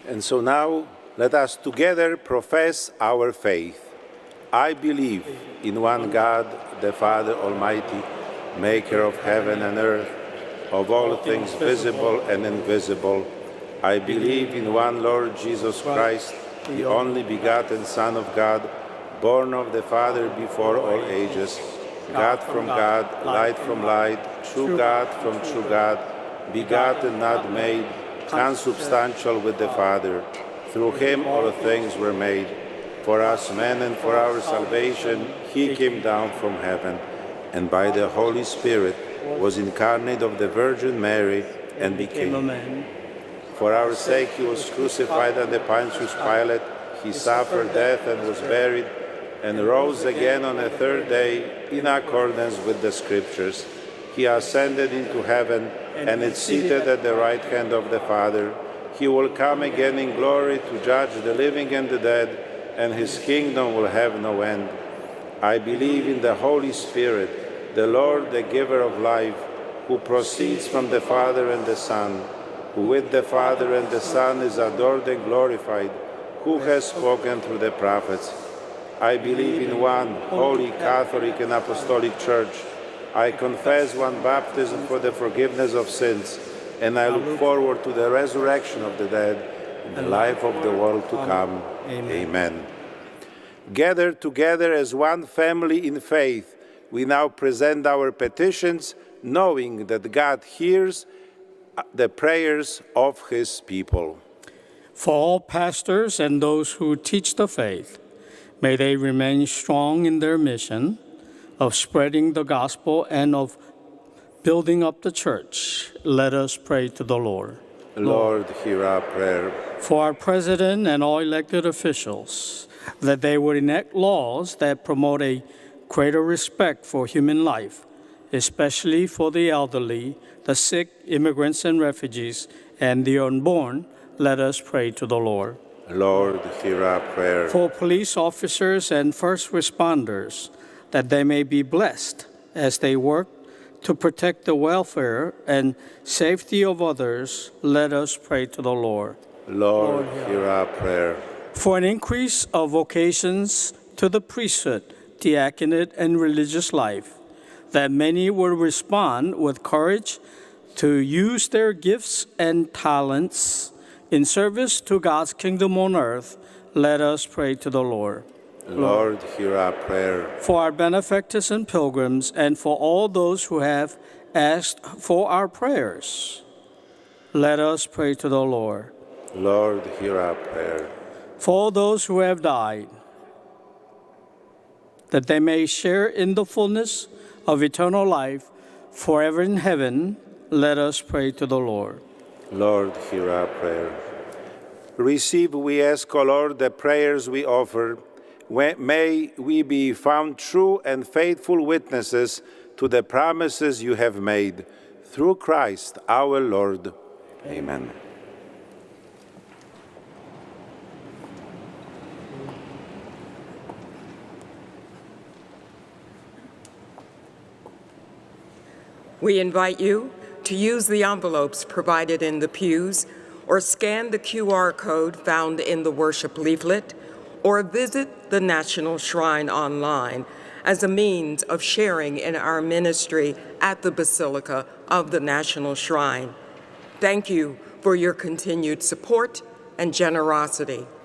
And so now, let us together profess our faith. I believe in one God, the Father Almighty, maker of heaven and earth, of all things visible and invisible. I believe in one Lord Jesus Christ, the only begotten Son of God, born of the Father before all ages, God from God, light from light, true God from true God, begotten, not made, consubstantial with the Father. Through him all things were made. For us men and for our salvation, he came down from heaven, and by the Holy Spirit was incarnate of the Virgin Mary and became a man. For our sake he was crucified under Pontius Pilate. He suffered death and was buried, and rose again on the third day in accordance with the Scriptures. He ascended into heaven and is seated at the right hand of the Father. He will come again in glory to judge the living and the dead, and his kingdom will have no end. I believe in the Holy Spirit, the Lord, the giver of life, who proceeds from the Father and the Son, who with the Father and the Son is adored and glorified, who has spoken through the prophets. I believe in one holy, Catholic, and Apostolic Church. I confess one baptism for the forgiveness of sins, and I look forward to the resurrection of the dead and the life of the world to come. Amen. Gathered together as one family in faith, we now present our petitions, knowing that God hears the prayers of his people. For all pastors and those who teach the faith, may they remain strong in their mission of spreading the gospel and of building up the church. Let us pray to the Lord. Lord, hear our prayer. For our president and all elected officials, that they would enact laws that promote a greater respect for human life, especially for the elderly, the sick, immigrants and refugees, and the unborn. Let us pray to the Lord. Lord, hear our prayer. For police officers and first responders, that they may be blessed as they work to protect the welfare and safety of others, let us pray to the Lord. Lord, hear our prayer. For an increase of vocations to the priesthood, diaconate, and religious life, that many will respond with courage to use their gifts and talents in service to God's kingdom on earth, let us pray to the Lord. Lord, hear our prayer. For our benefactors and pilgrims, and for all those who have asked for our prayers, let us pray to the Lord. Lord, hear our prayer. For all those who have died, that they may share in the fullness of eternal life forever in heaven, let us pray to the Lord. Lord, hear our prayer. Receive, we ask, O Lord, the prayers we offer. May we be found true and faithful witnesses to the promises you have made. Through Christ our Lord. Amen. We invite you to use the envelopes provided in the pews, or scan the QR code found in the worship leaflet, or visit the National Shrine online as a means of sharing in our ministry at the Basilica of the National Shrine. Thank you for your continued support and generosity.